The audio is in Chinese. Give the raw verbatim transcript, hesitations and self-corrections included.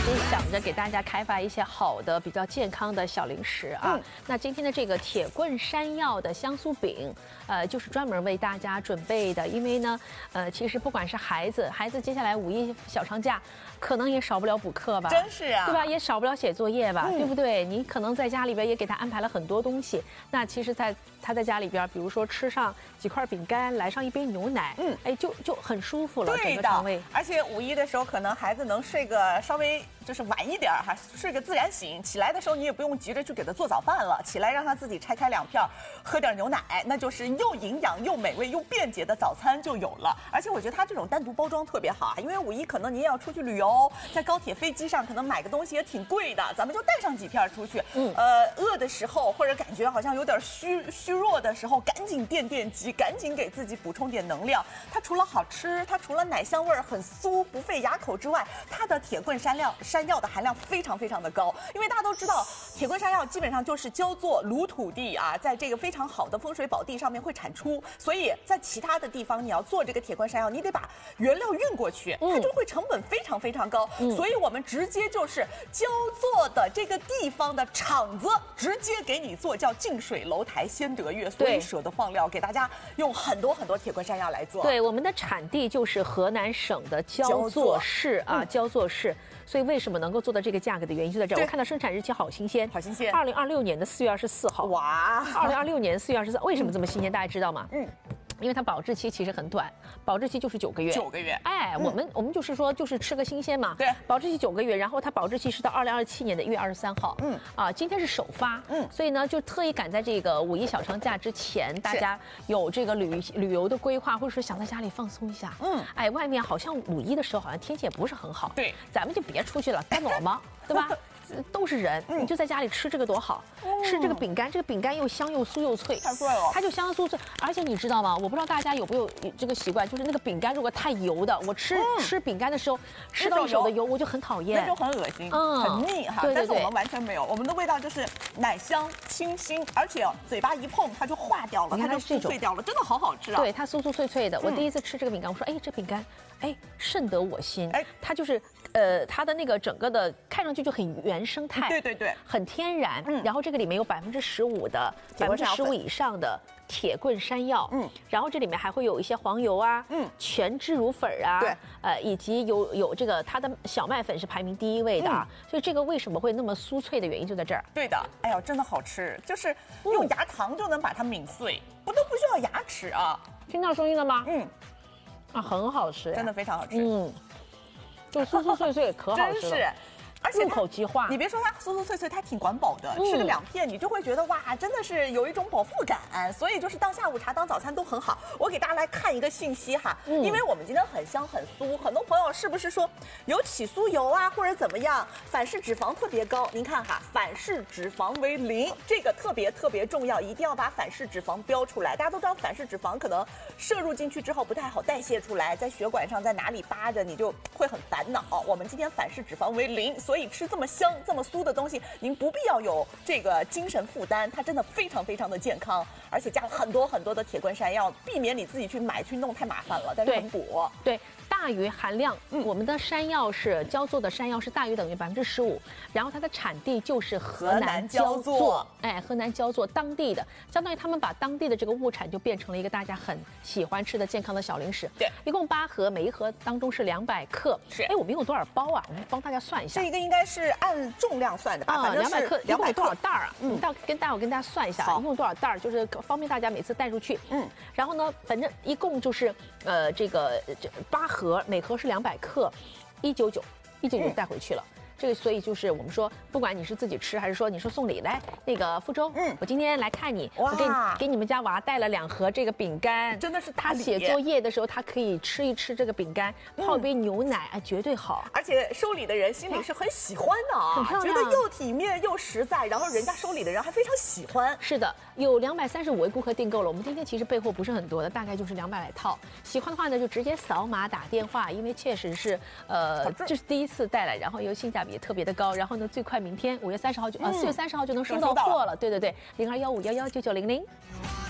直想着给大家开发一些好的、比较健康的小零食啊。嗯、那今天的这个铁棍山药的香酥饼，呃，就是专门为大家准备的。因为呢，呃，其实不管是孩子，孩子接下来五一小长假，可能也少不了补课吧， 真是啊， 对吧？也少不了写作业吧，嗯、对不对？你可能在家里边也给他安排了很多东西。那其实在，在他在家里边，比如说吃上几块饼干，来上一杯牛奶，嗯，哎，就就很舒服了，整个肠胃。 而且五一的时候，可能孩子能睡个稍微就是晚一点哈，睡个自然醒，起来的时候你也不用急着去给他做早饭了，起来让他自己拆开两片，喝点牛奶，那就是又营养又美味又便捷的早餐就有了。而且我觉得它这种单独包装特别好啊，因为五一可能你也要出去旅游，在高铁、飞机上可能买个东西也挺贵的，咱们就带上几片出去。嗯，呃，饿的时候或者感觉好像有点虚虚弱的时候，赶紧垫垫肌，赶紧给自己补充点能量。它除了好吃，它除了奶香味儿很酥不费牙口之外，它的铁棍山药山药的含量非常非常的高。因为大家都知道，铁棍山药基本上就是焦作鲁土地啊，在这个非常好的风水宝地上面会产出，所以在其他的地方你要做这个铁棍山药，你得把原料运过去，它就会成本非常非常高。嗯、所以我们直接就是焦作的这个地方的厂子直接给你做，叫近水楼台先得月，所以舍得放料，给大家用很多很多铁棍山药来做。 对，我们的产地就是河南省的焦作市啊，焦作市。所以为什么能够做到这个价格的原因就在这儿。我看到生产日期好新鲜， 好新鲜。 二零二六年的四月二十四号。哇！二零二六年四月二十四，为什么这么新鲜？大家知道吗？嗯。因为它保质期其实很短，保质期就是九个月。 九个月， 哎，嗯、我们我们就是说，就是吃个新鲜嘛。 对， 保质期九个月，然后它保质期是到二零二七年的一月二十三号。嗯，啊，今天是首发。嗯，所以呢，就特意赶在这个五一小长假之前，大家有这个旅旅游的规划，或者说想在家里放松一下。嗯，哎，外面好像五一的时候好像天气也不是很好。 对， 咱们就别出去了，干裸吗？对吧？都是人，你就在家里吃这个多好，嗯、吃这个饼干，这个饼干又香又酥又脆， 太对了， 它就香酥脆。而且你知道吗？我不知道大家有没有这个习惯，就是那个饼干如果太油的，我吃、嗯、吃饼干的时候吃到一手的油，我就很讨厌， 那就很恶心，嗯、很腻哈。对对对，但是我们完全没有，我们的味道就是奶香清新，而且嘴巴一碰它就化掉了，它就酥脆掉了，真的好好吃啊。 对，它酥酥脆脆的。我第一次吃这个饼干，我说哎，这饼干哎甚得我心，哎，它就是呃它的那个整个的看上去就很原生态， 对对对， 很天然。嗯，然后这个里面有百分之十五的百分之十五以上的铁棍山药，嗯，然后这里面还会有一些黄油啊，嗯，全脂乳粉啊， 对， 呃，以及有有这个它的小麦粉是排名第一位的啊，嗯、所以这个为什么会那么酥脆的原因就在这儿。 对的，哎呦，真的好吃，就是用牙膛就能把它抿碎，我、嗯、都不需要牙齿啊。 听到声音了吗？嗯，啊，很好吃， 真的非常好吃， 嗯，就酥酥脆脆，可好吃了。 真是。而且入口即化， 你别说它酥酥脆脆，它挺管饱的。嗯、吃了两片，你就会觉得哇，真的是有一种饱腹感。所以就是当下午茶、当早餐都很好。我给大家来看一个信息哈，嗯、因为我们今天很香很酥，很多朋友是不是说有起酥油啊，或者怎么样？反式脂肪特别高，您看哈，反式脂肪为零，这个特别特别重要，一定要把反式脂肪标出来。大家都知道，反式脂肪可能摄入进去之后不太好代谢出来，在血管上在哪里扒着，你就会很烦恼。我们今天反式脂肪为零。所以吃这么香、这么酥的东西，您不必要有这个精神负担，它真的非常非常的健康，而且加了很多很多的铁棍山药，避免你自己去买去弄太麻烦了，但是很补。 对。大于含量，嗯，我们的山药是焦作的山药是大于等于百分之十五，然后它的产地就是河南焦作，哎，河南焦作当地的，相当于他们把当地的这个物产就变成了一个大家很喜欢吃的健康的小零食。 对， 一共八盒，每一盒当中是两百克。是，哎，我们用多少包啊？我们帮大家算一下。 这一个应该是按重量算的吧？啊， 两百克，两百多少袋儿啊？ 嗯， 到跟待会跟大家算一下，一共多少袋儿，就是方便大家每次带出去。嗯，然后呢，反正一共就是呃这个这八盒，每盒是两百克，一九九，一九九带回去了。这个所以就是我们说，不管你是自己吃，还是说你说送礼来，那个福州，嗯，我今天来看你，我给给你们家娃带了两盒这个饼干， 真的是他写作业的时候，他可以吃一吃这个饼干，泡一杯牛奶，哎，绝对好。 而且收礼的人心里是很喜欢的啊，觉得又体面又实在，然后人家收礼的人还非常喜欢。 是的，有两百三十五位顾客订购了，我们今天其实备货不是很多的，大概就是两百来套。喜欢的话呢，就直接扫码打电话，因为确实是呃，这是第一次带来，然后又性价比也特别的高，然后呢，最快明天五月三十号就啊四月三十号就能收到货了。对对对，零二幺五幺幺九九零零。